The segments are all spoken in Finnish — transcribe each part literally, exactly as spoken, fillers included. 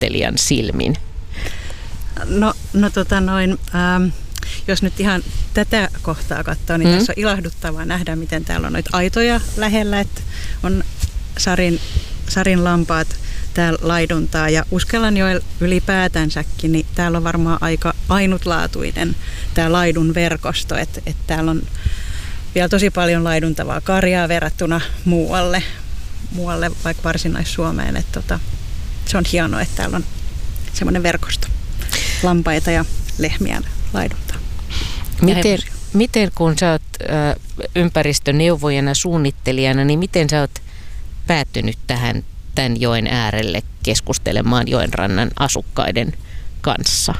suunnittelijan silmin? No, no tota noin, ähm, jos nyt ihan tätä kohtaa katsoo, niin mm. tässä on ilahduttavaa nähdä, miten täällä on noita aitoja lähellä, että on Sarin, Sarin lampaat täällä laiduntaa ja Uskelanjoella ylipäätänsäkin, niin täällä on varmaan aika ainutlaatuinen tämä laidun verkosto, että, että täällä on vielä tosi paljon laiduntavaa karjaa verrattuna muualle, muualle vaikka Varsinais-Suomeen, että tota, se on hienoa, että täällä on semmoinen verkosto lampaita ja lehmiä laiduntaa. Miten, miten kun sä oot ä, ympäristöneuvojana, suunnittelijana, niin miten sä oot päättynyt tähän tämän joen äärelle keskustelemaan joenrannan asukkaiden kanssa?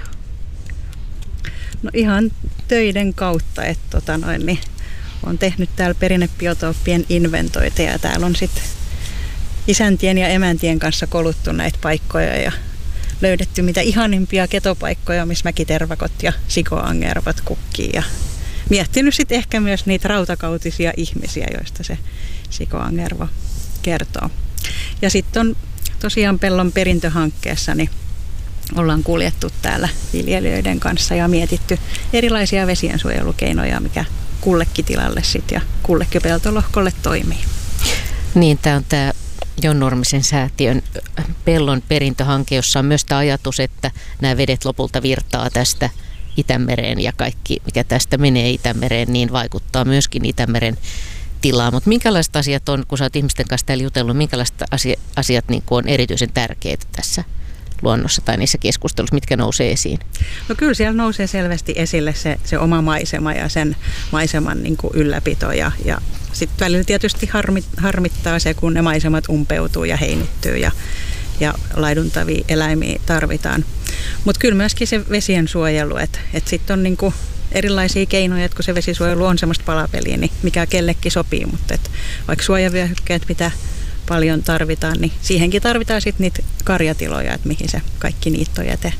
No ihan töiden kautta, että tota noin, niin olen tehnyt täällä perinnebiotooppien inventointeja ja täällä on sitten isäntien ja emäntien kanssa koluttu näitä paikkoja ja löydetty mitä ihanimpia ketopaikkoja, missä mäkitervakot ja sikoangervat kukkii ja miettinyt sitten ehkä myös niitä rautakautisia ihmisiä, joista se sikoangervo kertoo. Ja sitten on tosiaan Pellon perintöhankkeessa, niin ollaan kuljettu täällä viljelijöiden kanssa ja mietitty erilaisia vesiensuojelukeinoja, mikä kullekin tilalle sit ja kullekin peltolohkolle toimii. Niin, tämä on tämä Jon Nurmisen säätiön Pellon perintöhanke, jossa on myös tämä ajatus, että nämä vedet lopulta virtaa tästä Itämereen ja kaikki, mikä tästä menee Itämereen, niin vaikuttaa myöskin Itämeren tilaa. Mutta minkälaiset asiat on, kun sä oot ihmisten kanssa täällä jutellut, minkälaiset asiat, asiat niin kuin on erityisen tärkeitä tässä luonnossa tai niissä keskusteluissa, mitkä nousee esiin? No kyllä siellä nousee selvästi esille se, se oma maisema ja sen maiseman niin kuin ylläpito ja, ja sitten välillä tietysti harmit, harmittaa se, kun ne maisemat umpeutuu ja heinittyy ja, ja laiduntavia eläimiä tarvitaan. Mutta kyllä myöskin se vesien suojelu, että et sitten on niin kuin erilaisia keinoja, että kun se vesisuojelu on semmoista palapeliä, niin mikä kellekin sopii, mutta et vaikka suojavyöhykkeet, mitä paljon tarvitaan, niin siihenkin tarvitaan sitten niitä karjatiloja, että mihin se kaikki niittojäte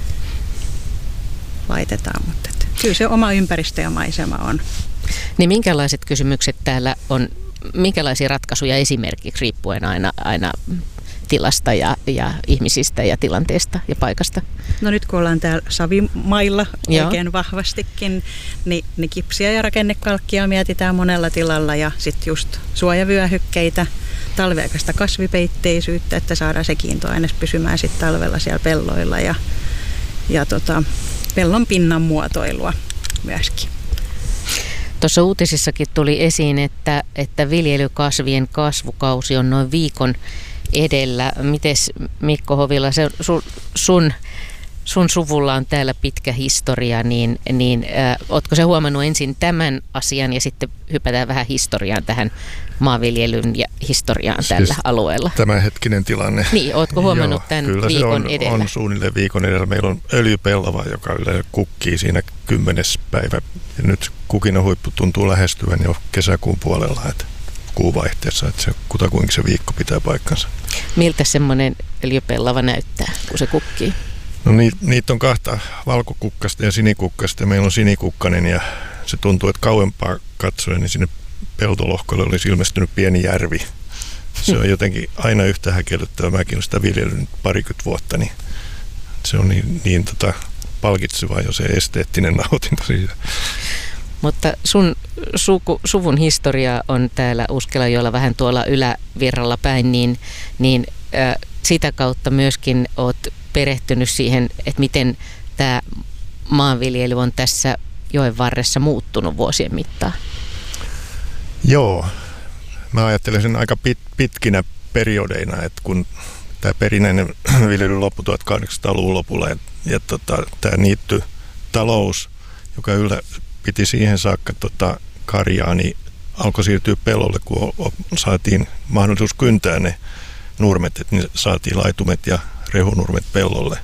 laitetaan, mutta et kyllä se oma ympäristö ja maisema on. Niin minkälaiset kysymykset täällä on, minkälaisia ratkaisuja esimerkiksi riippuen aina, aina tilasta ja, ja ihmisistä ja tilanteesta ja paikasta? No nyt kun ollaan täällä savimailla oikein Joo. vahvastikin, niin, niin kipsiä ja rakennekalkkia mietitään monella tilalla ja sitten just suojavyöhykkeitä, talveaikaista kasvipeitteisyyttä, että saadaan se kiintoaine pysymään sitten talvella siellä pelloilla ja, ja tota, pellon pinnan muotoilua myöskin. Tuossa uutisissakin tuli esiin, että, että viljelykasvien kasvukausi on noin viikon edellä. Mites Mikko Hovila, se sun, sun, sun suvulla on täällä pitkä historia, niin, niin äh, ootko sä huomannut ensin tämän asian ja sitten hypätään vähän historiaan tähän maanviljelyn ja historiaan siis tällä alueella? Tämänhetkinen tilanne. Niin, ootko huomannut Joo, tämän kyllä viikon se on, edellä? on suunnilleen viikon edellä. Meillä on öljypellava, joka yleensä kukkii siinä kymmenes päivä. Ja nyt kukinan huippu tuntuu lähestyvän jo kesäkuun puolella, että kuuvaihteessa, että se kutakuinkin se viikko pitää paikkansa. Miltä semmoinen öljypellava näyttää, kun se kukkii? No niitä, niitä on kahta, valkokukkasta ja sinikukkasta. Meillä on sinikukkainen ja se tuntuu, että kauempaa katsoen, niin sinne peltolohkolle olisi ilmestynyt pieni järvi. Se on jotenkin aina yhtä häkellyttävä. Mäkin olen sitä viljellyt parikymmentä vuotta, niin se on niin, niin tota, palkitsevaa jo se esteettinen nautinto siitä. Mutta sun suku, suvun historia on täällä Uskelajoella vähän tuolla ylävirralla päin, niin, niin äh, sitä kautta myöskin oot perehtynyt siihen, että miten tämä maanviljely on tässä joen varressa muuttunut vuosien mittaan. Joo, mä ajattelen sen aika pit, pitkinä periodeina, että kun tämä perinteinen viljely loppui tuhatkahdeksansataaluvun lopulla ja, ja tota, tämä niitty talous, joka yllä piti siihen saakka tota, karjaa, niin alkoi siirtyä pellolle, kun saatiin mahdollisuus kyntää ne nurmet, että niin saatiin laitumet ja rehunurmet pellolle.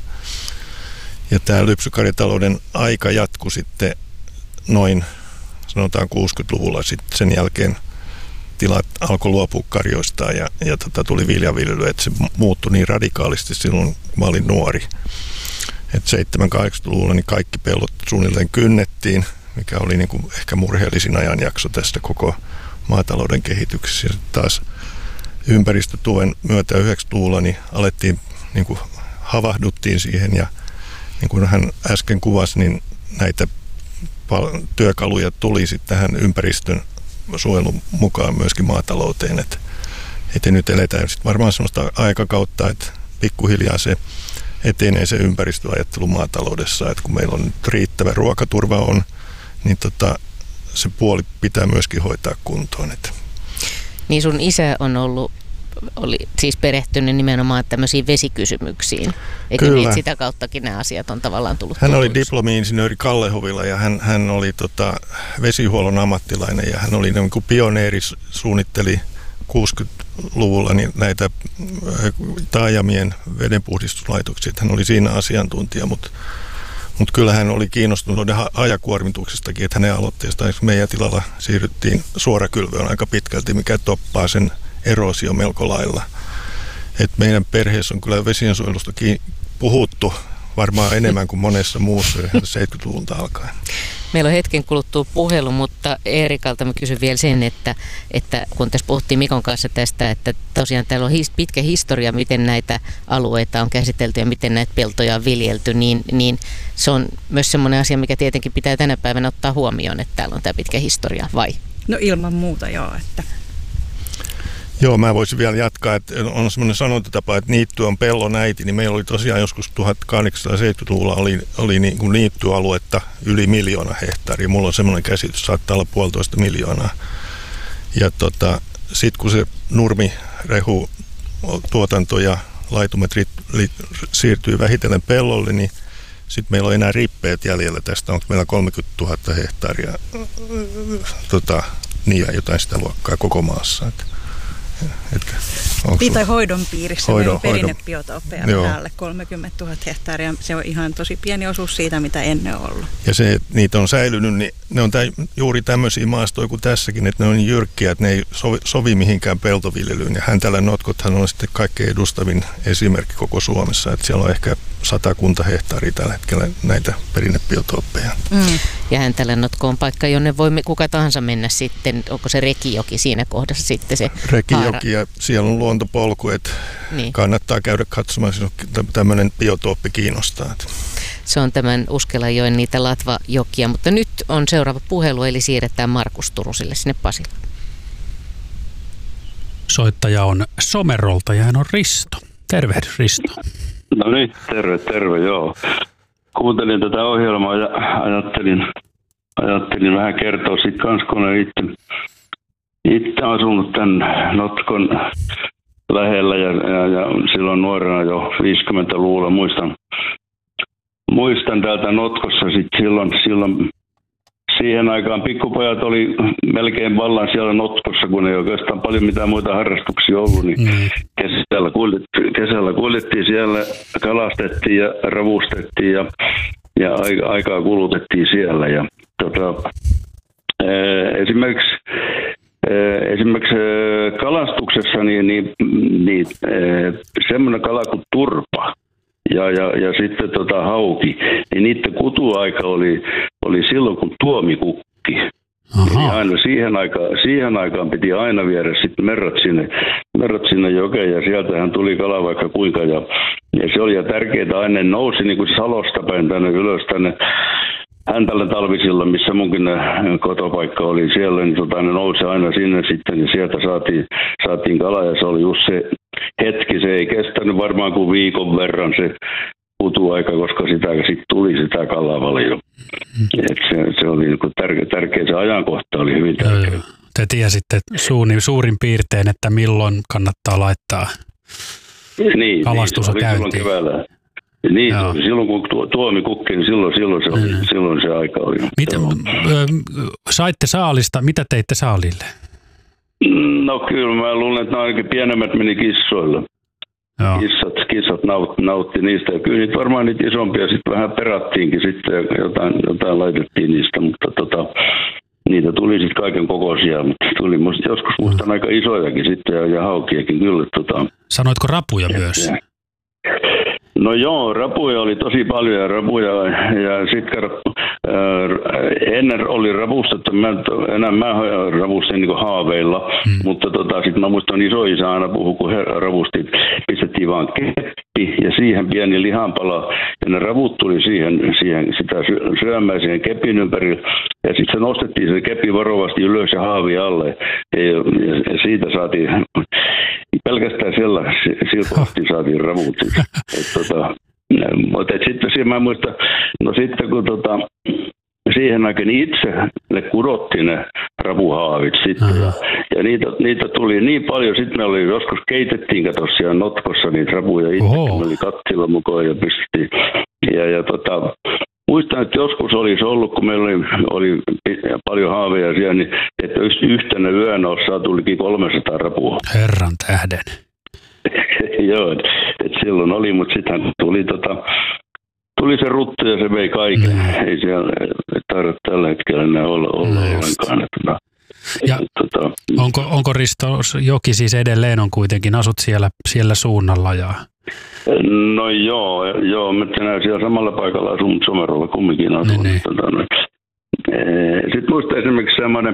Ja tämä lypsykarjatalouden aika jatkui sitten noin, sanotaan kuusikymmentäluvulla, sitten sen jälkeen tilat alkoi luopua karjoistaan ja, ja tota, tuli viljaviljely, että se muuttui niin radikaalisti silloin, kun mä olin nuori. Että seitsemänkymmentä-kahdeksankymmentäluvulla niin kaikki pellot suunnilleen kynnettiin, mikä oli niin kuin ehkä murheellisin ajanjakso tästä koko maatalouden kehityksessä. Ja taas ympäristötuen myötä yhdeksänkymmentäluvulla niin alettiin niin kuin havahduttiin siihen ja niin kuin hän äsken kuvasi, niin näitä työkaluja tuli sitten tähän ympäristön suojelun mukaan myöskin maatalouteen, että et nyt eletään sitten varmaan sellaista aikakautta, että pikkuhiljaa se etenee se ympäristöajattelu maataloudessa, että kun meillä on nyt riittävä ruokaturva on, niin tota, se puoli pitää myöskin hoitaa kuntoon. Että. Niin sun isä on ollut, oli siis perehtynyt nimenomaan tämmöisiin vesikysymyksiin. Eikö Kyllä. niin, että sitä kauttakin nämä asiat on tavallaan tullut Hän tutuiksi? oli diplomi-insinööri Kallehovilla ja hän, hän oli tota, vesihuollon ammattilainen ja hän oli niin kuin pioneeri, suunnitteli kuusikymmentäluvulla niin näitä taajamien vedenpuhdistuslaitoksia. Hän oli siinä asiantuntija, mutta, mutta kyllä hän oli kiinnostunut hajakuormituksestakin, että hänen aloitteestaan meidän tilalla siirryttiin suorakylvöön aika pitkälti, mikä toppaa sen eroosio melko lailla. Et meidän perheessä on kyllä vesiensuojelusta puhuttu varmaan enemmän kuin monessa muussa seitsemänkymmentäluvulta alkaen. Meillä on hetken kuluttua puhelu, mutta Eerikalta mä kysyn vielä sen, että, että kun tässä puhuttiin Mikon kanssa tästä, että tosiaan täällä on his, pitkä historia, miten näitä alueita on käsitelty ja miten näitä peltoja on viljelty, niin, niin se on myös semmoinen asia, mikä tietenkin pitää tänä päivänä ottaa huomioon, että täällä on tämä pitkä historia, vai? No ilman muuta joo, että... Joo, mä voisin vielä jatkaa, että on semmoinen sanontatapa, että niitty on pellon äiti, niin meillä oli tosiaan joskus tuhatkahdeksansataaseitsemänkymmentäluvulla oli, oli niin kuin niittyaluetta yli miljoona hehtaaria. Mulla on semmoinen käsitys, saattaa olla puolitoista miljoonaa. Ja tota, sitten kun se nurmirehu tuotanto ja laitumet ri, li, siirtyy vähitellen pellolle, niin sitten meillä on enää rippeet jäljellä. Tästä on meillä kolmekymmentätuhatta hehtaaria tota, niin jotain sitä luokkaa koko maassa. Että Niin, tai hoidon piirissä hoidon, meillä perinnebiotooppeja päälle kolmekymmentätuhatta hehtaaria. Se on ihan tosi pieni osuus siitä, mitä ennen on ollut. Ja se, että niitä on säilynyt, niin ne on tä, juuri tämmöisiä maastoja kuin tässäkin, että ne on jyrkkiä, että ne ei sovi, sovi mihinkään peltoviljelyyn. Ja Häntälän notkothan on sitten kaikkein edustavin esimerkki koko Suomessa, että siellä on ehkä satakunta hehtaaria tällä hetkellä näitä perinnebiotooppeja. Mm. Ja Häntälän notko on paikka, jonne voi kuka tahansa mennä sitten, onko se Rekijoki siinä kohdassa sitten se Rekijoki ja siellä on luontopolku, että niin. Kannattaa käydä katsomaan, jos tämmöinen biotooppi kiinnostaa. Se on tämän Uskelajoen niitä latvajokia, mutta nyt on seuraava puhelu, eli siirretään Markus Turusille sinne Pasilaan. Soittaja on Somerolta ja hän on Risto. Tervehdys Risto. No niin, terve, terve, joo. Kuuntelin tätä ohjelmaa ja ajattelin, ajattelin vähän kertoa siitä kans, kun olen itse, itse asunut tämän notkon lähellä ja, ja, ja silloin nuorena jo viisikymmentäluvulla muistan, muistan täältä notkossa sitten silloin, silloin siihen aikaan pikkupojat oli melkein vallan siellä notkossa, kun ei oikeastaan paljon mitään muita harrastuksia ollut, niin mm. kesällä, kuljettiin, kesällä kuljettiin siellä, kalastettiin ja ravustettiin ja, ja aikaa kulutettiin siellä. Ja, tota, esimerkiksi esimerkiksi kalastuksessa niin, niin, niin semmoinen kala kuin turpa ja, ja, ja sitten tota hauki, niin niiden kutuaika oli, oli silloin kun tuomikukki. Eli aina siihen aikaan, siihen aikaan piti aina viedä sitten merrat sinne, merrat sinne jokeen ja sieltähän tuli kala vaikka kuinka. Ja, ja se oli ja tärkeää aina nousi niin kuin Salosta päin tänne ylös tänne Häntälän talvisilla, missä munkin kotopaikka oli siellä, niin tota, ne nousi aina sinne sitten ja sieltä saatiin, saatiin kala ja se oli just se hetki, se ei kestänyt varmaan kuin viikon verran se kutuaika, koska sitä sitten tuli sitä kalaa paljon. Et se, se oli niin tärkeä, tärkeä, se ajankohta oli hyvin tärkeä. Joo, te tiesitte suurin, suurin piirtein, että milloin kannattaa laittaa niin, kalastusa niin, käyntiin. Niin, Joo. silloin kun tuomi kukki, niin silloin, silloin, se, oli, mm. silloin se aika oli. Mitä, saitte saalista, mitä teitte saalille? No kyllä, mä luulen, että ainakin pienemmät meni kissoille. Joo. Kissat, kissat nautti, nautti niistä. Ja kyllä niitä varmaan niitä isompia sitten vähän perattiinkin sitten ja jotain, jotain laitettiin niistä, mutta tota, niitä tuli sitten kaiken kokoisia. Mutta tuli musta, joskus muistan aika isojakin sitten ja, ja haukiakin kyllä. Tota, Sanoitko rapuja et, myös? Ja, No joo, rapuja oli tosi paljon ja rapuja ja sitten Ennen oli ravustettu, mä, enää mä ravustin niin haaveilla, mm. mutta tota, sitten mä muistan isoisä aina puhui, kun he ravustit, pistettiin vaan keppi ja siihen pieni lihanpala ja ne ravut tuli siihen, siihen sitä syömään siihen kepin ympärille ja sitten se nostettiin se kepi varovasti ylös ja haavi alle ja, ja siitä saatiin, pelkästään siellä silpoisesti saatiin ravut. Et, tota, mutta sitten mä muistan, no sitten kun tota, siihen aikaan itse ne kudottiin ne ravuhaavit sitten ja, ja niitä, niitä tuli niin paljon. Sitten me oli joskus keitettiin kato siellä notkossa niitä ravuja itse, kun oli kattila mukaan ja pystyttiin. Ja, ja tota, muistan, että joskus olisi ollut, kun meillä oli, oli paljon haaveja siellä, niin että yhtenä yönä olisi saatu liki kolmesataa rapua. Herran tähden. Joo, että et silloin oli, mutta sitten tuli, tota, tuli se ruttu ja se vei kaiken. Mm. Ei siellä tarvitse tällä hetkellä enää olla, olla no ollenkaan. Että, ja et, tota, onko, onko Risto joki siis edelleen on kuitenkin, asut siellä, siellä suunnalla? Ja... No joo, joo, mä tänään siellä samalla paikalla asun, mutta Somerolla kumminkin asun. Niin, tota, no. Sitten muistan esimerkiksi semmoinen,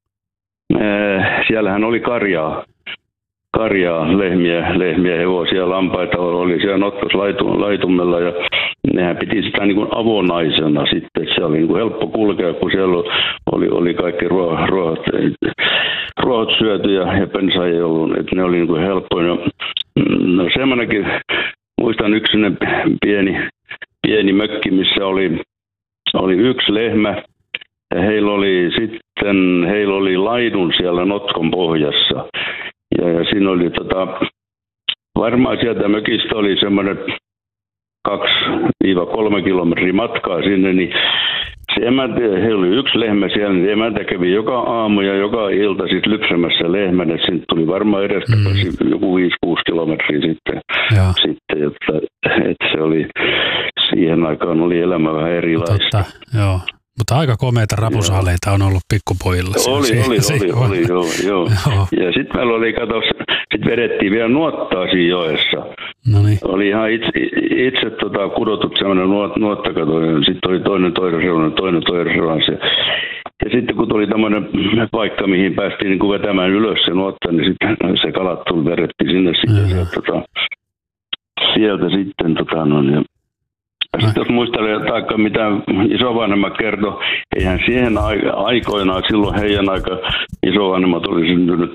siellähän oli karjaa. karjaa, lehmiä, lehmiä, hevosia, lampaita oli siellä notkoslaitumella ja nehän piti sitä niin kuin avonaisena sitten. Se oli niin kuin helppo kulkea, kun siellä oli, oli kaikki ruohot, ruohot, ruohot syöty ja, ja pensa ei ollut, että ne oli niin kuin helppoja. No, no semmoinenkin, muistan yksinen pieni, pieni mökki, missä oli, oli yksi lehmä ja heillä oli sitten, heillä oli laidun siellä notkon pohjassa. Ja, ja siinä oli tota, varmaan sieltä mökistä oli semmoinen kaksi kolme kilometriä matkaa sinne, niin se emäntä, he oli yksi lehmä siellä, niin emäntä kävi joka aamu ja joka ilta sitten lypsämässä lehmän, että siitä tuli varmaan edestä mm. joku viisi kuusi kilometriä sitten, sitten että, että se oli, siihen aikaan oli elämä vähän erilaista. Totta, joo. Mutta aika komeita rapusaaleita on ollut pikkupojilla. Oli, oli, oli, oli, joo, joo. joo. Ja sitten meillä oli, kato, sitten vedettiin vielä nuottaa siinä joessa. Noniin. Oli ihan itse, itse tota, kudotut semmoinen nuot, nuottakato, ja sitten oli toinen toinen reuna, toinen toinen reuna. Ja sitten kun tuli tämmöinen paikka, mihin päästiin niin kuin vetämään ylös se nuotta, niin sitten se kalat tuli, vedettiin sinne sitten, sieltä, tota, sieltä sitten, tota, no, ja sitten jos muistelee taikka mitä isovanhemmat kertoi, eihän siihen aikoinaan, silloin heidän aika isovanhemmat oli syntynyt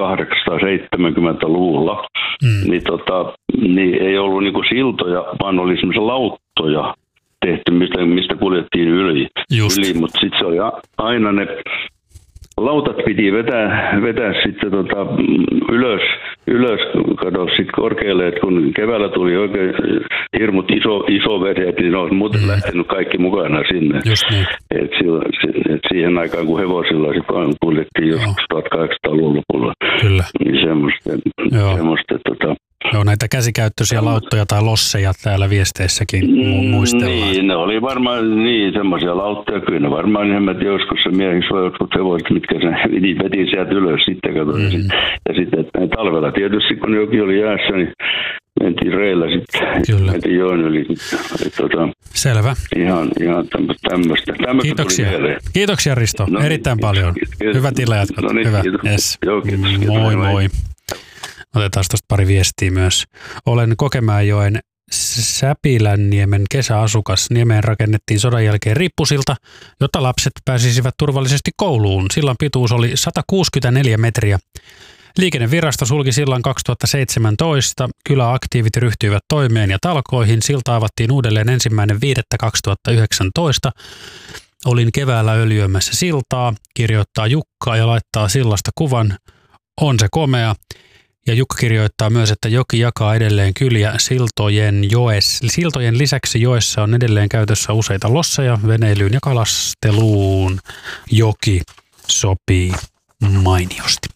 tuhatkahdeksansataaseitsemänkymmentäluvulla, mm. niin, tota, niin ei ollut niinku siltoja, vaan oli semmoisia lauttoja tehty, mistä, mistä kuljettiin yli, yli mutta sitten se oli aina ne lautat piti vetää, vetää sitten tota ylös, ylös kato sitten korkealle, että kun keväällä tuli oikein hirmut iso, iso vedet, niin ne olisi muuten mm. lähtenyt kaikki mukana sinne. Niin. Et silloin, et siihen aikaan, kun hevosilla sitten kuljettiin joskus tuhatkahdeksansataaluvun lopulla. Kyllä. Niin semmoista, semmoista tota, joo, näitä käsikäyttöisiä lauttoja tai losseja täällä viesteissäkin mu- muistellaan. Niin, ne oli varmaan niin semmoisia lauttoja. Kyllä ne varmaan enemmän joskus se miehiksi vai jotkut hevoset, mitkä se veti, veti sieltä ylös sitten. Mm-hmm. Ja sitten, ja sitten talvella tietysti, kun joki oli jäässä, niin mentiin reillä sitten. Kyllä. Mentiin joen yli. Tuota, selvä. Ihan, ihan tämmöistä. Kiitoksia. Kiitoksia Risto, no, erittäin kiitos, paljon. Kiitos. Hyvät illanjatkot. No niin, hyvä. Kiitos. Yes. Joo, kiitos, kiitos. Moi moi. Otetaan tuosta pari viestiä myös. Olen Kokemäenjoen Säpilänniemen kesäasukas. Niemeen rakennettiin sodan jälkeen riippusilta, jotta lapset pääsisivät turvallisesti kouluun. Sillan pituus oli sata kuusikymmentäneljä metriä. Liikennevirasto sulki sillan kaksituhattaseitsemäntoista. Kyläaktiivit ryhtyivät toimeen ja talkoihin. Silta avattiin uudelleen ensimmäinen viidettä kaksituhattayhdeksäntoista. Olin keväällä öljyämässä siltaa, kirjoittaa Jukka ja laittaa sillasta kuvan. On se komea. Ja Jukka kirjoittaa myös, että joki jakaa edelleen kyliä siltojen joes. Siltojen lisäksi joessa on edelleen käytössä useita losseja veneilyyn ja kalasteluun. Joki sopii mainiosti.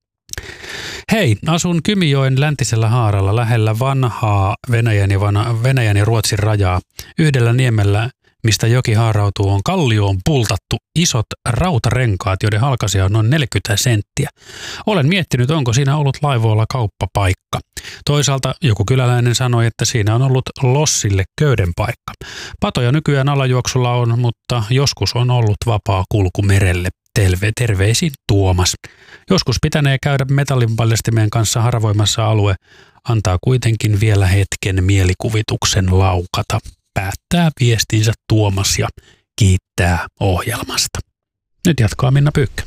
Hei, asun Kymijoen läntisellä haaralla lähellä vanhaa Venäjän ja, vanha, Venäjän ja Ruotsin rajaa. Yhdellä niemellä mistä joki haarautuu, on kallioon pultattu isot rautarenkaat, joiden halkaisija on noin neljäkymmentä senttiä. Olen miettinyt, onko siinä ollut Laivuolla kauppapaikka. Toisaalta joku kyläläinen sanoi, että siinä on ollut lossille köyden paikka. Patoja nykyään alajuoksulla on, mutta joskus on ollut vapaa kulku merelle. Terve, terveisin Tuomas. Joskus pitänee käydä metallinpaljastimien kanssa haravoimassa alue. Antaa kuitenkin vielä hetken mielikuvituksen laukata. Päättää viestinsä Tuomas ja kiittää ohjelmasta. Nyt jatkaa Minna Pyykkö.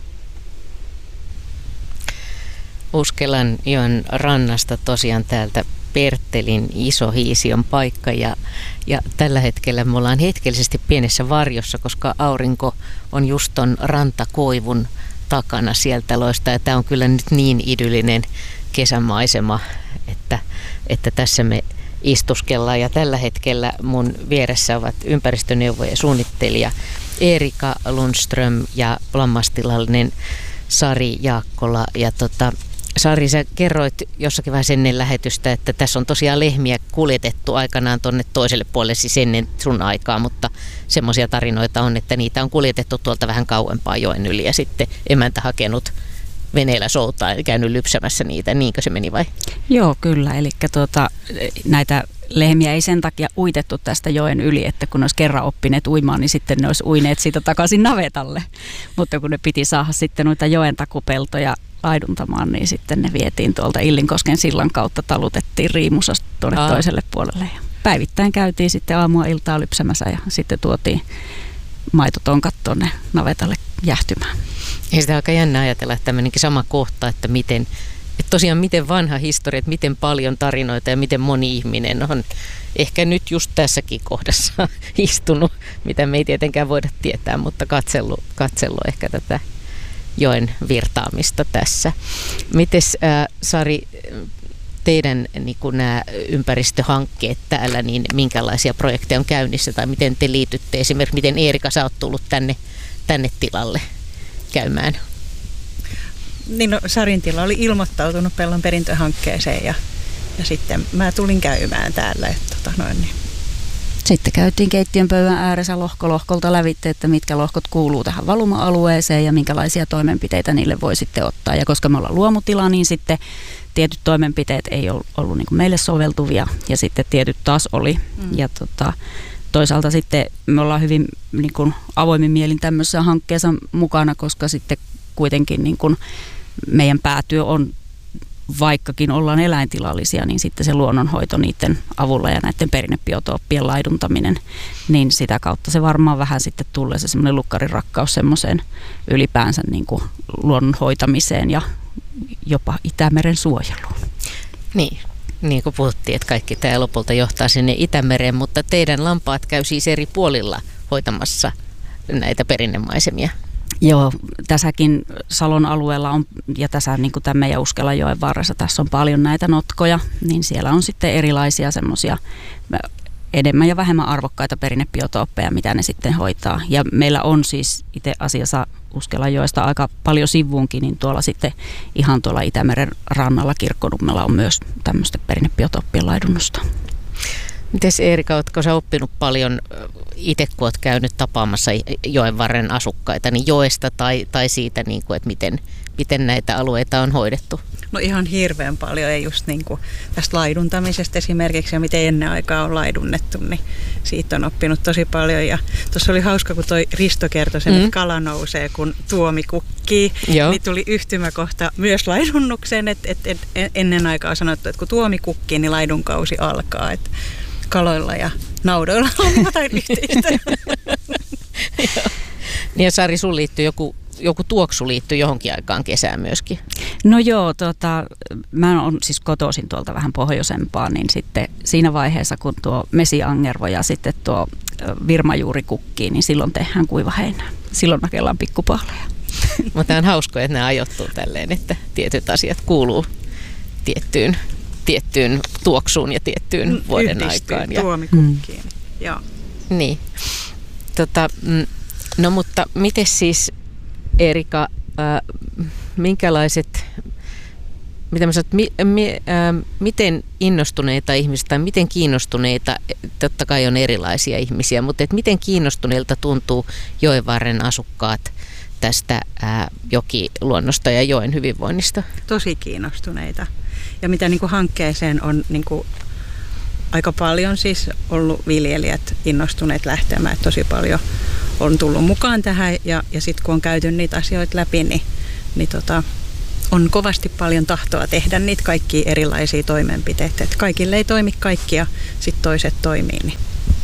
Uskelanjoen rannasta tosiaan täältä Perttelin Isohiision paikka ja, ja tällä hetkellä me ollaan hetkellisesti pienessä varjossa, koska aurinko on just ton rantakoivun takana sieltä loista ja tämä on kyllä nyt niin idyllinen kesämaisema, että, että tässä me istuskellaan ja tällä hetkellä mun vieressä ovat ympäristöneuvoja suunnittelija Eerika Lundström ja lammastilallinen Sari Jaakkola ja tota, Sari, sä kerroit jossakin vaiheessa ennen lähetystä, että tässä on tosiaan lehmiä kuljetettu aikanaan tuonne toiselle puolelle, siis ennen sun aikaa, mutta semmoisia tarinoita on, että niitä on kuljetettu tuolta vähän kauempaa joen yli ja sitten emäntä hakenut veneellä soutaa ja käynyt lypsämässä niitä. Niinkö se meni vai? Joo, kyllä. Eli tuota, näitä lehmiä ei sen takia uitettu tästä joen yli, että kun ne olisi kerran oppineet uimaan, niin sitten ne olisi uineet siitä takaisin navetalle. Mutta kun ne piti saada sitten noita joen takupeltoja laiduntamaan, niin sitten ne vietiin tuolta Illinkosken sillan kautta, talutettiin Riimusasta tuonne Aa. toiselle puolelle. Ja päivittäin käytiin sitten aamua iltaa lypsämässä ja sitten tuotiin maitotonkat tuonne navetalle jähtymään. Ei sitä aika jännä ajatella, että tämmöinenkin sama kohta, että miten, että tosiaan miten vanha historia, että miten paljon tarinoita ja miten moni ihminen on ehkä nyt just tässäkin kohdassa istunut, mitä me ei tietenkään voida tietää, mutta katsellut, katsellut ehkä tätä joen virtaamista tässä. Mites äh, Sari, teidän niin kuin nämä ympäristöhankkeet täällä, niin minkälaisia projekteja on käynnissä tai miten te liitytte? Esimerkiksi miten Eerika, sä oot tullut tänne, tänne tilalle käymään? Niin no, Sarin tila oli ilmoittautunut Pellon perintöhankkeeseen ja, ja sitten mä tulin käymään täällä. Että, tota noin, niin. Sitten käytiin keittiön pöydän ääressä lohko lohkolta lävitse, että mitkä lohkot kuuluu tähän valuma-alueeseen ja minkälaisia toimenpiteitä niille voi sitten ottaa. Ja koska me ollaan luomutila, niin sitten tietyt toimenpiteet ei ollut, ollut niin kuin meille soveltuvia ja sitten tietyt taas oli. Mm. Ja tota, toisaalta sitten me ollaan hyvin niin kuin avoimin mielin tämmöisessä hankkeessa mukana, koska sitten kuitenkin niin kuin meidän päätyö on, vaikkakin ollaan eläintilallisia, niin sitten se luonnonhoito niiden avulla ja näiden perinnebiotooppien laiduntaminen, niin sitä kautta se varmaan vähän sitten tulee se semmoinen lukkarinrakkaus semmoiseen ylipäänsä niin kuin luonnonhoitamiseen ja jopa Itämeren suojeluun. Niin, niin kuin puhuttiin, että kaikki tämä lopulta johtaa sinne Itämereen, mutta teidän lampaat käy siis eri puolilla hoitamassa näitä perinnemaisemia. Joo, tässäkin Salon alueella on, ja tässä niin kuin tämän meidän Uskelanjoen varressa, tässä on paljon näitä notkoja, niin siellä on sitten erilaisia semmoisia enemmän ja vähemmän arvokkaita perinnebiotooppeja, mitä ne sitten hoitaa. Ja meillä on siis itse asiassa Uskelanjoesta aika paljon sivuunkin, niin tuolla sitten ihan tuolla Itämeren rannalla Kirkkonummella on myös tämmöistä perinnebiotooppien laidunnusta. Mites Eerika, ootko sä oppinut paljon itse, kun oot käynyt tapaamassa joenvarren asukkaita, niin joesta tai, tai siitä, niin kuin, että miten, miten näitä alueita on hoidettu? No ihan hirveän paljon, ja just niin kuin tästä laiduntamisesta esimerkiksi ja miten ennen aikaa on laidunnettu, niin siitä on oppinut tosi paljon. Ja tuossa oli hauska, kun toi Risto kertoi sen, mm. että kala nousee, kun tuomi kukkii, Joo. niin tuli yhtymäkohta myös laidunnukseen, että, että, että ennen aikaa on sanottu, että kun tuomi kukkii, niin laidunkausi alkaa, että kaloilla ja naudoilla on jotain yhteistä. Niin ja Sari, sun liittyy joku, joku tuoksu liittyy johonkin aikaan kesään myöskin. No joo, tota, mä oon siis kotoisin tuolta vähän pohjoisempaa, niin sitten siinä vaiheessa, kun tuo mesiangervo ja sitten tuo virmajuuri kukkii, niin silloin tehdään kuivaheinää. Silloin nakellaan pikkupaaleja. Mutta on hauskoja, että ne ajoittuu tälleen, että tietyt asiat kuuluu tiettyyn tiettyyn tuoksuun ja tiettyyn vuoden Yhdistyy aikaan. Ja tuomikukkiin. Mm. Joo. Niin. Tota, no mutta miten siis, Eerika, äh, minkälaiset mitä mä sanon, mi, mi, äh, miten innostuneita ihmisiä tai miten kiinnostuneita, totta kai on erilaisia ihmisiä, mutta et miten kiinnostuneilta tuntuu joenvarren asukkaat tästä äh, jokiluonnosta ja joen hyvinvoinnista? Tosi kiinnostuneita. Ja mitä niin kuin hankkeeseen on niin kuin aika paljon siis ollut viljelijät innostuneet lähtemään, että tosi paljon on tullut mukaan tähän ja, ja sitten kun on käyty niitä asioita läpi, niin, niin tota, on kovasti paljon tahtoa tehdä niitä kaikkia erilaisia toimenpiteitä. Että kaikille ei toimi kaikki ja sitten toiset toimii. Niin.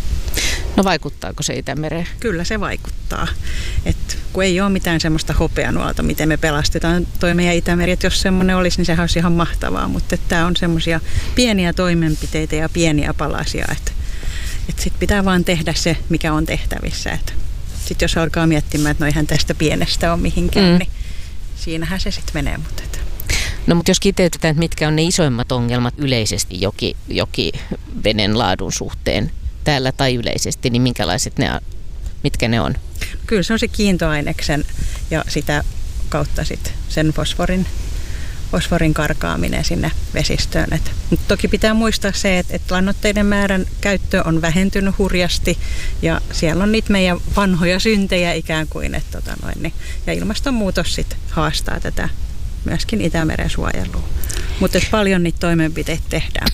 No vaikuttaako se Itämereen? Kyllä se vaikuttaa. Et kun ei ole mitään semmoista hopeanuolta, miten me pelastetaan toi meidän Itämeri, että jos semmoinen olisi, niin sehän olisi ihan mahtavaa. Mutta tämä on semmoisia pieniä toimenpiteitä ja pieniä palasia, että et sitten pitää vaan tehdä se, mikä on tehtävissä. Sitten jos alkaa miettimään, että no eihän tästä pienestä ole mihinkään, mm. niin siinähän se sitten menee. Mutta et. No mutta jos kiteytetään, että mitkä on ne isoimmat ongelmat yleisesti joki, jokiveden laadun suhteen täällä tai yleisesti, niin minkälaiset ne, mitkä ne on? Kyllä se on se kiintoaineksen ja sitä kautta sit sen fosforin, fosforin karkaaminen sinne vesistöön. Mutta toki pitää muistaa se, että et lannoitteiden määrän käyttö on vähentynyt hurjasti ja siellä on niitä meidän vanhoja syntejä ikään kuin. Et tota noin, niin, ja ilmastonmuutos sit haastaa tätä myöskin Itämeren suojelua. Mutta paljon niitä toimenpiteitä tehdään.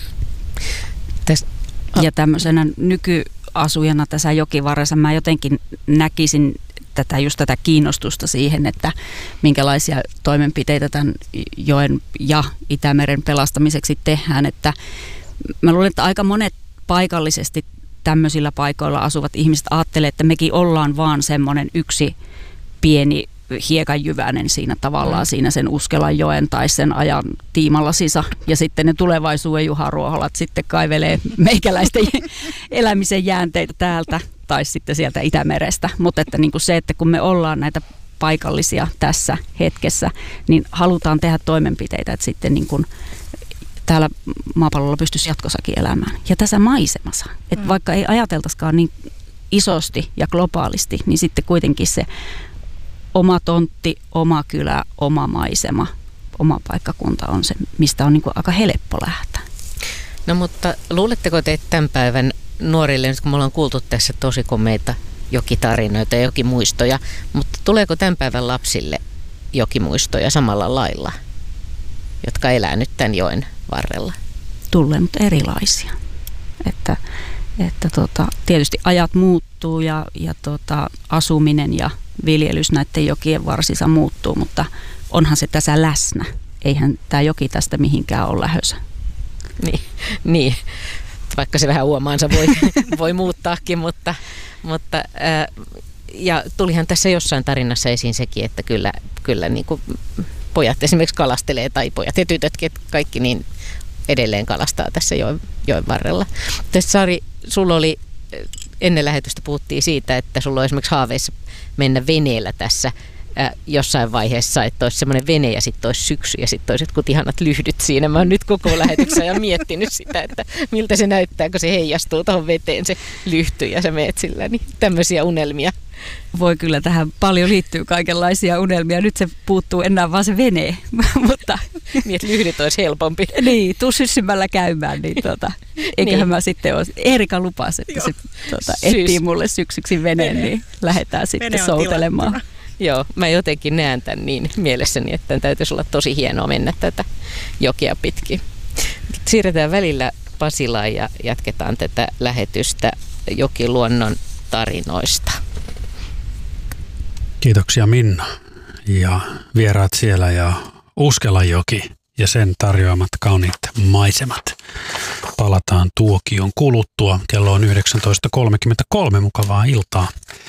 Täst, ja tämmöisenä nykyasujana tässä jokivarressa mä jotenkin näkisin tätä, just tätä kiinnostusta siihen, että minkälaisia toimenpiteitä tämän joen ja Itämeren pelastamiseksi tehdään. Että mä luulen, että aika monet paikallisesti tämmöisillä paikoilla asuvat ihmiset ajattelee, että mekin ollaan vaan semmoinen yksi pieni hiekanjyväinen siinä tavallaan, siinä sen Uskelanjoen tai sen ajan tiimalasissa. Ja sitten ne tulevaisuuden juharuoholat sitten kaivelee meikäläisten elämisen jäänteitä täältä tai sitten sieltä Itämerestä. Mutta että niin kuin se, että kun me ollaan näitä paikallisia tässä hetkessä, niin halutaan tehdä toimenpiteitä, että sitten niin kuin täällä maapallolla pystyisi jatkossakin elämään. Ja tässä maisemassa, että vaikka ei ajateltaisikaan niin isosti ja globaalisti, niin sitten kuitenkin se oma tontti, oma kylä, oma maisema, oma paikkakunta on se, mistä on niin kuin aika helppo lähteä. No mutta luuletteko te, että tämän päivän nuorille, nyt kun me ollaan kuultu tässä tosi komeita jokitarinoita ja jokimuistoja, mutta tuleeko tämän päivän lapsille jokimuistoja samalla lailla, jotka elää nyt tämän joen varrella? Tulee, mutta erilaisia. Että, että tota, tietysti ajat muuttuu ja, ja tota, asuminen ja viljelys näiden jokien varsissa muuttuu, mutta onhan se tässä läsnä. Eihän tämä joki tästä mihinkään ole lähössä. Niin, niin. Vaikka se vähän uomaansa voi, voi muuttaakin, mutta, mutta ää, ja tulihan tässä jossain tarinassa esiin sekin, että kyllä, kyllä niin kuin pojat esimerkiksi kalastelee, tai pojat ja tytötkin, että kaikki niin edelleen kalastaa tässä joen, joen varrella. Tässä Sari, sulla oli, ennen lähetystä puhuttiin siitä, että sulla on esimerkiksi haaveissa mennä veneellä tässä äh, jossain vaiheessa, että olisi semmoinen vene ja sitten olisi syksy ja sitten olisi jotkut ihanat lyhdyt siinä. Mä oon nyt koko lähetyksen ja miettinyt sitä, että miltä se näyttää, kun se heijastuu tuohon veteen se lyhty ja sä meet sillä, niin tämmöisiä unelmia. Voi kyllä, tähän paljon liittyy kaikenlaisia unelmia. Nyt se puuttuu enää vaan se vene, mutta niin, että lyhdyt olisi helpompi. Niin, tuu syssymällä käymään, niin tuota, eiköhän niin. Mä sitten ole. Erika lupasi, että Joo. se tuota, etsii mulle syksyksi veneen, vene. Niin lähdetään sitten soutelemaan. Tilattuna. Joo, mä jotenkin näen tämän niin mielessäni, että tämän täytyisi olla tosi hienoa mennä tätä jokia pitkin. Siirretään välillä Pasilaan ja jatketaan tätä lähetystä jokiluonnon tarinoista. Kiitoksia Minna ja vieraat siellä ja Uskelanjoki ja sen tarjoamat kauniit maisemat. Palataan tuokion kuluttua. Kello on yhdeksäntoista kolmekymmentäkolme. Mukavaa iltaa.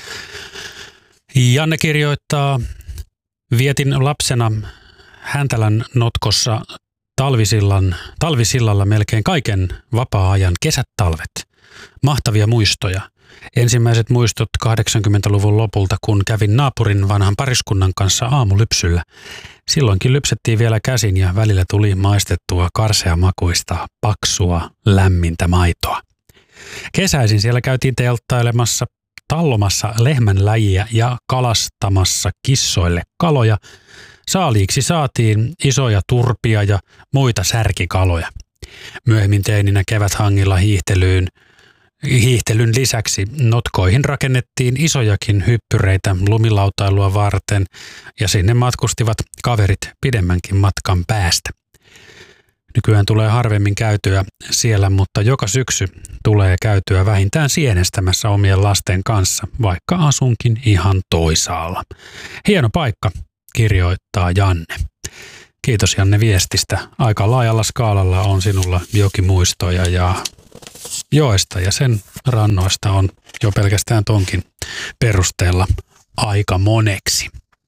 Janne kirjoittaa, vietin lapsena Häntälän notkossa talvisillan, talvisillalla melkein kaiken vapaa-ajan kesät talvet. Mahtavia muistoja. Ensimmäiset muistot kahdeksankymmentäluvun lopulta, kun kävin naapurin vanhan pariskunnan kanssa aamulypsyllä. Silloinkin lypsettiin vielä käsin ja välillä tuli maistettua karseamakuista, paksua, lämmintä maitoa. Kesäisin siellä käytiin telttailemassa, tallomassa lehmänläjiä ja kalastamassa kissoille kaloja Saaliiksi saatiin isoja turpia ja muita särkikaloja. Myöhemmin teininä keväthangilla hiihtelyyn, hiihtelyn lisäksi notkoihin rakennettiin isojakin hyppyreitä lumilautailua varten ja sinne matkustivat kaverit pidemmänkin matkan päästä. Nykyään tulee harvemmin käytyä siellä, mutta joka syksy tulee käytyä vähintään sienestämässä omien lasten kanssa, vaikka asunkin ihan toisaalla. Hieno paikka, kirjoittaa Janne. Kiitos Janne viestistä. Aika laajalla skaalalla on sinulla jokimuistoja ja joesta ja sen rannoista on jo pelkästään tonkin perusteella aika moneksi.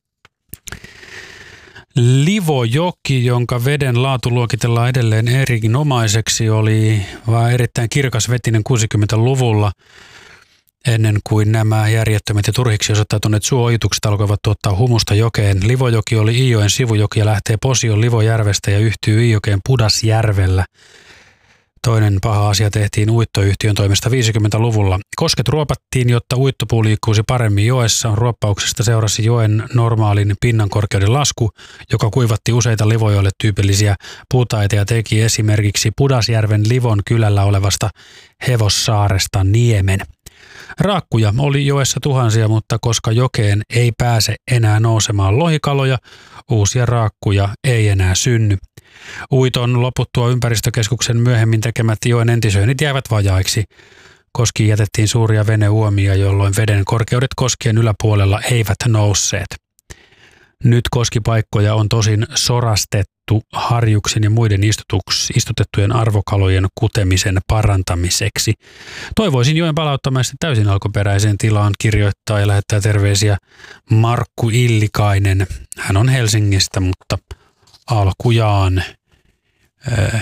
Livojoki, jonka veden laatu luokitellaan edelleen erinomaiseksi, oli vaan erittäin kirkas vetinen kuusikymmentäluvulla ennen kuin nämä järjettömät ja turhiksi osoittautuneet suojitukset alkoivat tuottaa humusta jokeen. Livojoki oli Iijoen sivujoki ja lähtee Posion Livojärvestä ja yhtyy Iijokeen Pudasjärvellä. Toinen paha asia tehtiin uittoyhtiön toimesta viisikymmentäluvulla. Kosket ruopattiin, jotta uittopuu liikkuisi paremmin joessa. Ruoppauksesta seurasi joen normaalin pinnankorkeuden lasku, joka kuivatti useita Livojoille tyypillisiä puutaita ja teki esimerkiksi Pudasjärven Livon kylällä olevasta Hevossaaresta niemen. Raakkuja oli joessa tuhansia, mutta koska jokeen ei pääse enää nousemaan lohikaloja, uusia raakkuja ei enää synny. Uiton loputtua ympäristökeskuksen myöhemmin tekemät joen entisöinnit jäivät vajaiksi. Koskiin jätettiin suuria veneuomia, jolloin veden korkeudet koskien yläpuolella eivät nousseet. Nyt koskipaikkoja on tosin sorastettu harjuksen ja muiden istutettujen arvokalojen kutemisen parantamiseksi. Toivoisin joen palauttamista täysin alkuperäiseen tilaan, kirjoittaa ja lähettää terveisiä Markku Illikainen. Hän on Helsingistä, mutta alkujaan ää,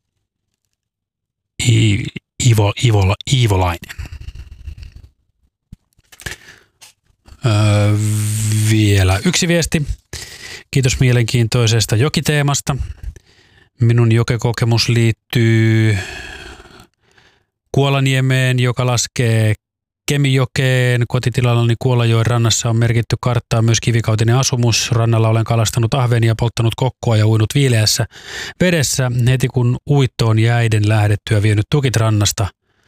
Ivo, Ivo, Iivolainen. Öö, vielä yksi viesti. Kiitos mielenkiintoisesta jokiteemasta. Minun jokekokemus liittyy Kuolaniemeen, joka laskee Kemijokeen. Kotitilallani Kuolajoen rannassa on merkitty karttaa myös kivikautinen asumus. Rannalla olen kalastanut ahvenia, polttanut kokkoa ja uinut viileässä vedessä. Heti kun uittoon jäiden lähdettyä vienyt tukit rannasta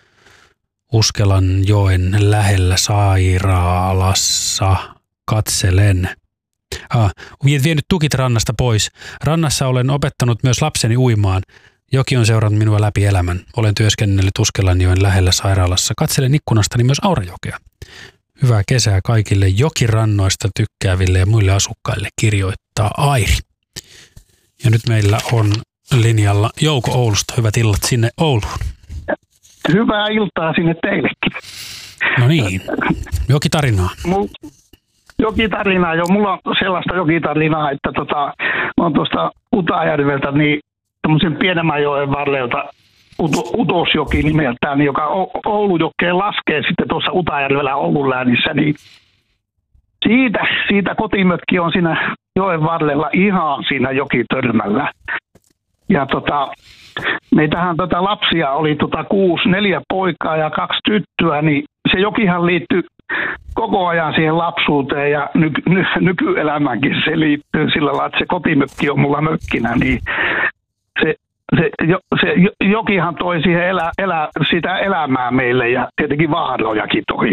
Uskelanjoen lähellä sairaalassa katselen. Ah, vienyt tukit rannasta pois. Rannassa olen opettanut myös lapseni uimaan. Joki on seurannut minua läpi elämän. Olen työskennellyt Uskelanjoen lähellä sairaalassa. Katselen ikkunastani myös Aurajokea. Hyvää kesää kaikille jokirannoista tykkääville ja muille asukkaille, kirjoittaa Airi. Ja nyt meillä on linjalla Jouko Oulusta. Hyvät illat sinne Ouluun. Hyvää iltaa sinne teillekin. No niin, jokitarinaa. Mul- jokitarinaa, jo. Mulla on sellaista jokitarinaa, että tota, mä oon tuosta Utajärveltä, niin tämmöisen pienemmän joen varrelta, Utosjoki nimeltään, joka Oulujokeen laskee sitten tuossa Utajärvellä Oulun läänissä, niin siitä, siitä kotimökki on siinä joen varrella ihan siinä jokitörmällä. Ja tota, meitähän tota lapsia oli tota kuusi, neljä poikaa ja kaksi tyttöä, niin se jokihan liittyy koko ajan siihen lapsuuteen ja nyky, ny, nykyelämäänkin se liittyy sillä lailla, että se kotimökki on mulla mökkinä, niin se, se, jo, se jokihan toi siihen elä, elä, sitä elämää meille ja tietenkin vaarojakin toi.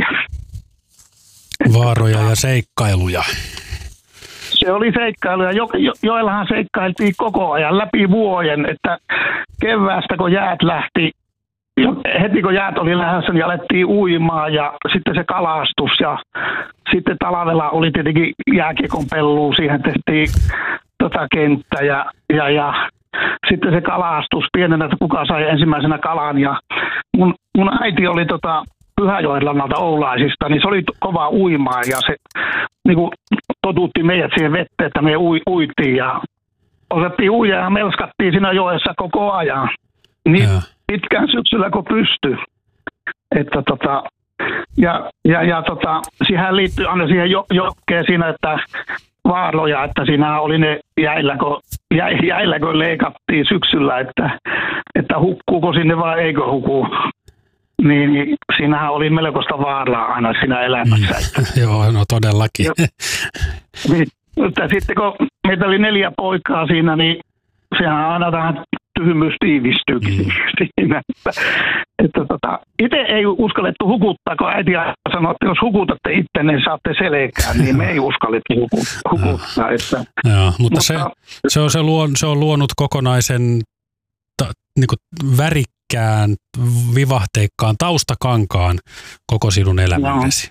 Vaaroja ja seikkailuja. Se oli seikkailuja. Jo, jo, joillahan seikkailtiin koko ajan läpi vuoden, että keväästä kun jäät lähti, heti kun jäät oli lähdössä, niin alettiin uimaan ja sitten se kalastus ja sitten talvella oli tietenkin jääkiekon pelluu, siihen tehtiin tota kenttä ja, ja, ja sitten se kalastus pienenä, että kuka sai ensimmäisenä kalan ja mun, mun äiti oli tota Pyhäjoen rannalta Oulaisista, niin se oli kova uimaan ja se niin kuin totutti meidät siihen vetteen, että me ui, uitiin ja osattiin uida ja melskattiin siinä joessa koko ajan. Niin ja pitkään syksyllä kun pystyi. Että tota, ja, ja, ja tota, siihen liittyy aina siihen jo, jokkeen siinä, että vaaroja, että siinä oli ne jäillä, kun, jä, jäillä, kun leikattiin syksyllä, että, että hukkuuko sinne vai eikö hukuu. Niin, niin siinähän oli melkoista vaaraa aina siinä elämässä. Mm, joo, no todellakin. Niin, Mutta sitten kun meitä oli neljä poikaa siinä, niin sehän aina vähän tyhmyys tiivistyykin mm. siinä. Että, että tota, itse ei uskallettu hukuttaa, kun äiti sanoi, että jos hukutatte itse, niin saatte selkään, niin me ei uskallettu hukuttaa. Että, Joo, mutta, mutta se, se, on se, luon, se on luonut kokonaisen ta, niin kuin värikkään, vivahteikkaan taustakankaan koko sinun elämäntesi.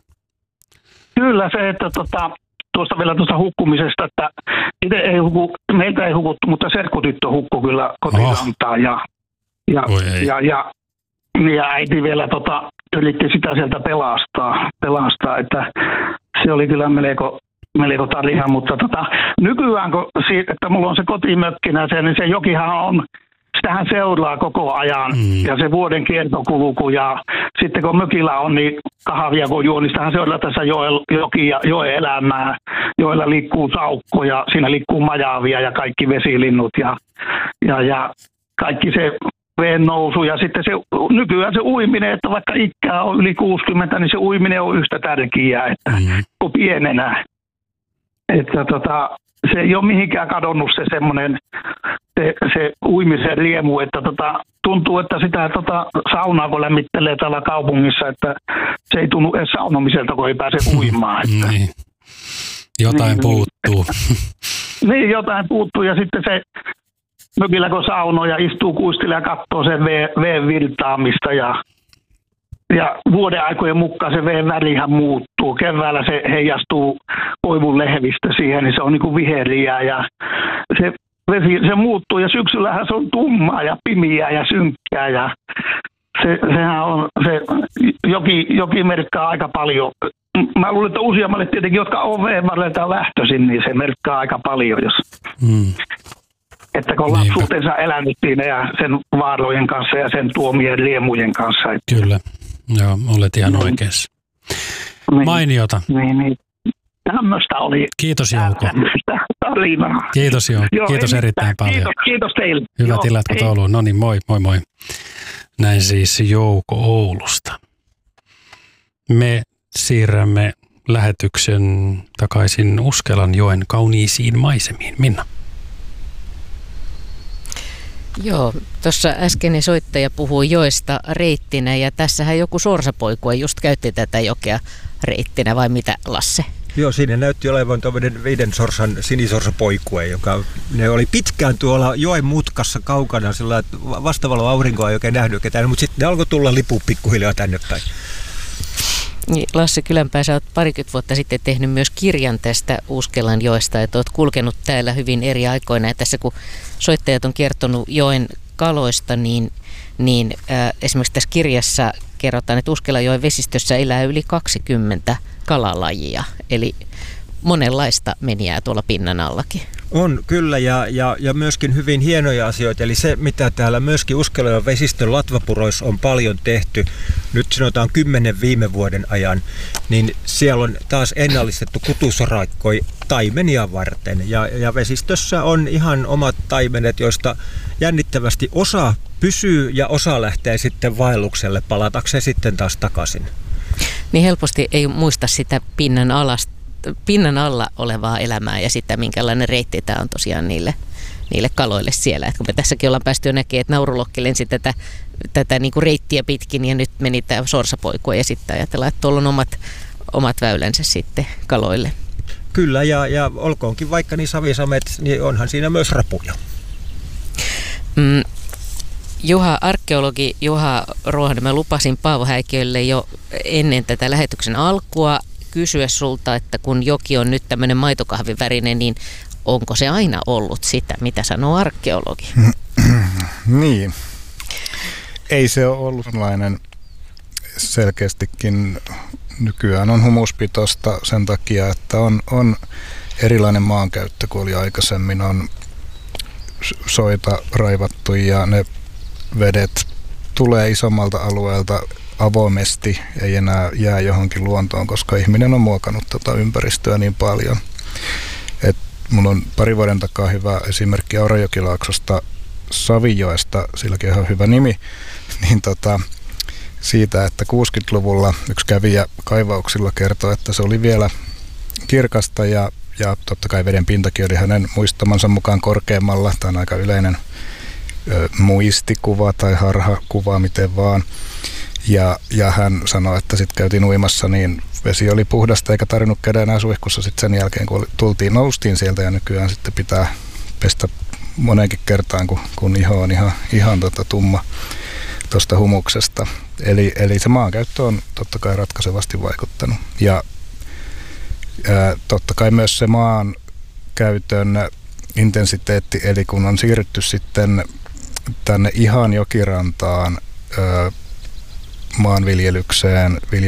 Kyllä se, että tota, tuosta vielä tuosta hukkumisesta, että itse ei huku, meiltä ei hukuttu, mutta serkkutyttö hukkui kyllä kotirantaan oh. ja, ja, ja, ja, ja äiti vielä tota, yritti sitä sieltä pelastaa, pelastaa, että se oli kyllä melko, melko tarina, mutta tota, nykyään kun siitä, että mulla on se kotimökkinä, se, niin se jokihan on, sitähän seuraa koko ajan mm. ja se vuoden kiertokulku ja sitten kun mökillä on niin kahvia kun juo, niin sitähän seuraa tässä joki ja joen elämää, joilla liikkuu saukko ja siinä liikkuu majaavia ja kaikki vesilinnut ja, ja, ja kaikki se veen nousu ja sitten se nykyään se uiminen, että vaikka ikää on yli kuusikymmentä, niin se uiminen on yhtä tärkeää, että mm. kun pienenä. Että tota, se ei ole mihinkään kadonnut se semmoinen se, se uimisen riemu, että tota, tuntuu, että sitä tota, saunaa kun lämmittelee täällä kaupungissa, että se ei tunnu edes saunomiselta, kun ei pääse uimaan. Että. Niin. Jotain niin, puuttuu. Niin, jotain puuttuu ja sitten se mökillä kun saunoo ja istuu kuistille ja katsoo sen veen virtaamista ja Ja vuoden aikojen mukaan se veen värihän muuttuu. Keväällä se heijastuu koivun lehvistä siihen, niin se on niin kuin viheriä ja se vesi se muuttuu ja syksyllähän se on tummaa ja pimiää ja synkkää ja se, sehän on se joki, joki merkkaa aika paljon. Mä luulen, että useammalle tietenkin, jotka on veen varrelta lähtöisin, niin se merkkaa aika paljon, jos mm. että kun lapsuutensa elänyt siinä ja sen vaarojen kanssa ja sen tuomien riemujen kanssa. Kyllä. Joo, olet ihan niin. oikeassa. Niin. Mainiota. Niin, niin. Tämmöistä oli. Kiitos Jouko. Tarinaa. Kiitos Jouko. Joo, kiitos erittäin mitään. paljon. Kiitos, kiitos teille. Hyvät illat Ouluun. No niin, moi, moi, moi. Näin siis Jouko Oulusta. Me siirrämme lähetyksen takaisin Uskelanjoen kauniisiin maisemiin. Minna. Joo, tuossa äskeinen soittaja puhui joesta reittinä ja tässähän joku sorsapoikue just käytti tätä jokea reittinä vai mitä, Lasse? Joo, siinä näytti olevan tuommoinen viiden sorsan sinisorsapoikue, joka ne oli pitkään tuolla joen mutkassa kaukana sillä, että vastavalo aurinkoa ei oikein nähnyt ketään, mutta sitten ne alkoi tulla lipu pikkuhiljaa tänne päin. Lasse Kylänpää, sä oot parikymmentä vuotta sitten tehnyt myös kirjan tästä Uskelanjoesta, että oot kulkenut täällä hyvin eri aikoina. Ja tässä kun soittajat on kertonut joen kaloista, niin, niin äh, esimerkiksi tässä kirjassa kerrotaan, että Uskelanjoen vesistössä elää yli kaksikymmentä kalalajia, eli monenlaista menijää tuolla pinnan allakin. On kyllä ja, ja, ja myöskin hyvin hienoja asioita, eli se mitä täällä myöskin Uskelanjoen vesistön latvapuroissa on paljon tehty, nyt sanotaan kymmenen viime vuoden ajan, niin siellä on taas ennallistettu kutusoraikkoja taimenia varten ja, ja vesistössä on ihan omat taimenet, joista jännittävästi osa pysyy ja osa lähtee sitten vaellukselle palatakseen sitten taas takaisin. Niin helposti ei muista sitä pinnan alasta. pinnan alla olevaa elämää ja sitä, minkälainen reitti tämä on tosiaan niille, niille kaloille siellä. Et kun me tässäkin ollaan päästy jo näkemään, että naurulokki lensi tätä, tätä niinku reittiä pitkin ja nyt meni tämä sorsapoikue ja sitten ajatellaan, että tuolla on omat, omat väylänsä sitten kaloille. Kyllä ja, ja olkoonkin vaikka niin savisamet, niin onhan siinä myös rapuja. Mm. Juha, arkeologi Juha Ruohonen, mä lupasin Paavo Häikiölle jo ennen tätä lähetyksen alkua kysyä sulta, että kun joki on nyt tämmöinen maitokahvivärinen, niin onko se aina ollut sitä, mitä sanoo arkeologi? Niin. Ei se ole ollut sellainen, selkeästikin nykyään on humuspitoista sen takia, että on, on erilainen maankäyttö kuin oli aikaisemmin. On soita raivattu ja ne vedet tulee isommalta alueelta avoimesti, ei enää jää johonkin luontoon, koska ihminen on muokannut tota ympäristöä niin paljon. Et mulla on pari vuoden takaa hyvä esimerkki Aurajokilaaksosta Savijoesta, silläkin on ihan hyvä nimi, niin tota, siitä, että kuusikymmentäluvulla yksi kävijä kaivauksilla kertoi, että se oli vielä kirkasta ja, ja totta kai veden pintakin oli hänen muistamansa mukaan korkeammalla. Tämä on aika yleinen ö, muistikuva tai harhakuva, miten vaan. Ja, ja hän sanoi, että sitten käytiin uimassa, niin vesi oli puhdasta eikä tarvinnut käydä enää suihkussa sitten sen jälkeen, kun tultiin, noustiin sieltä, ja nykyään sitten pitää pestä moneenkin kertaan, kun, kun iho on ihan, ihan tota tumma tuosta humuksesta. Eli, eli se maankäyttö on totta kai ratkaisevasti vaikuttanut. Ja ää, totta kai myös se maankäytön intensiteetti, eli kun on siirrytty sitten tänne ihan jokirantaan ää, maanviljelykseen, vilja